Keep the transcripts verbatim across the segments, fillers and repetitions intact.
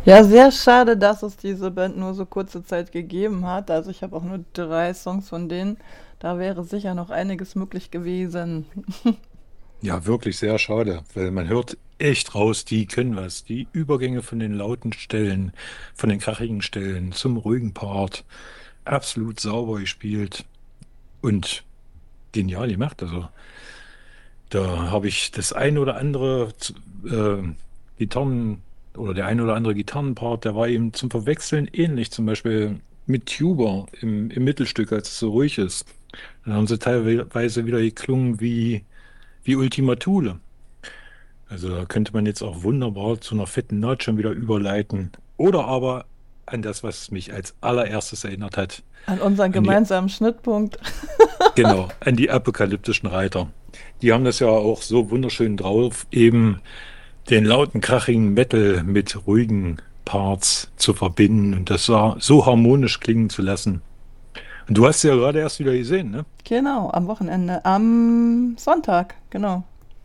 Ja, sehr schade, dass es diese Band nur so kurze Zeit gegeben hat. Also ich habe auch nur drei Songs von denen. Da wäre sicher noch einiges möglich gewesen. Ja, wirklich sehr schade, weil man hört echt raus, die können was. Die Übergänge von den lauten Stellen, von den krachigen Stellen zum ruhigen Part, absolut sauber gespielt und genial gemacht. Also da habe ich das ein oder andere äh, Gitarren oder der ein oder andere Gitarrenpart, der war eben zum Verwechseln ähnlich, zum Beispiel mit Tuba im, im Mittelstück, als es so ruhig ist. Dann haben sie teilweise wieder geklungen wie, wie Ultima Thule. Also da könnte man jetzt auch wunderbar zu einer fetten Naht schon wieder überleiten. Oder aber an das, was mich als allererstes erinnert hat, An unseren an die, gemeinsamen Schnittpunkt. genau, an die apokalyptischen Reiter. Die haben das ja auch so wunderschön drauf, eben den lauten, krachigen Metal mit ruhigen Parts zu verbinden und das so so harmonisch klingen zu lassen. Und du hast sie ja gerade erst wieder gesehen, ne? Genau, am Wochenende. Am Sonntag, genau.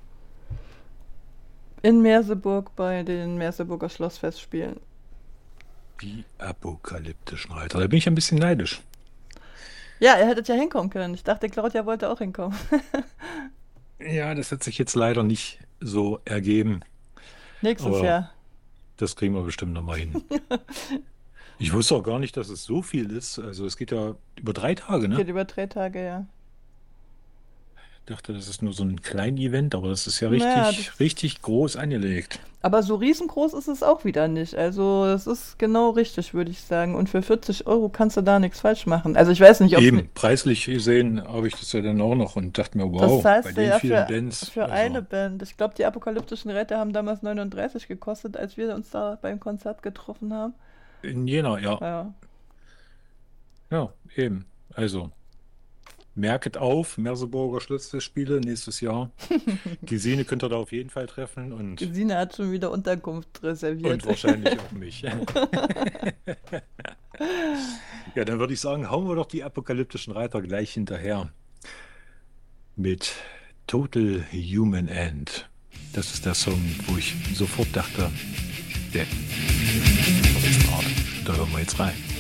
In Merseburg bei den Merseburger Schlossfestspielen. Die apokalyptischen Reiter. Da bin ich ein bisschen neidisch. Ja, ihr hättet ja hinkommen können. Ich dachte, Claudia wollte auch hinkommen. Ja, das hat sich jetzt leider nicht so ergeben, Nächstes aber Jahr. das kriegen wir bestimmt noch mal hin. Ich wusste auch gar nicht, dass es so viel ist. Also es geht ja über drei Tage, ne? Geht über drei Tage, ja. Ich dachte, das ist nur so ein Klein-Event, aber das ist ja Naja, das. richtig, richtig groß angelegt. Aber so riesengroß ist es auch wieder nicht. Also, es ist genau richtig, würde ich sagen. Und für vierzig Euro kannst du da nichts falsch machen. Also, ich weiß nicht, ob es. Eben, preislich gesehen habe ich das ja dann auch noch und dachte mir, Das wow, bei zahlst du den ja vielen für, Bands, für eine also, Band. Ich glaube, die apokalyptischen Räte haben damals neununddreißig gekostet, als wir uns da beim Konzert getroffen haben. in Jena, ja, Ja. ja, eben. Also, merket auf, Merseburger Schlossfestspiele nächstes Jahr. Gesine könnt ihr da auf jeden Fall treffen und, Gesine hat schon wieder Unterkunft und reserviert. wahrscheinlich auch mich. Ja, dann würde ich sagen, hauen wir doch die apokalyptischen Reiter gleich hinterher mit Total Human End. Das ist der Song, wo ich sofort dachte, der ist da hören wir jetzt rein.